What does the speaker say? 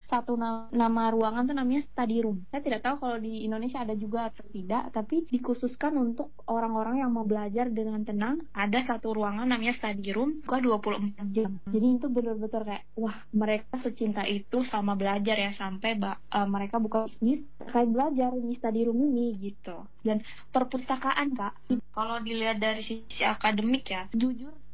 satu nama ruangan tuh namanya study room. Saya tidak tahu kalau di Indonesia ada juga atau tidak, tapi dikhususkan untuk orang-orang yang mau belajar dengan tenang. Ada satu ruangan namanya study room, buka 24 jam. Jadi itu benar-benar kayak, wah, mereka secinta itu sama belajar ya, sampai mereka buka bisnis terkait belajar di study room ini gitu. Dan perpustakaan, Kak, kalau dilihat dari sisi akademik ya, jujur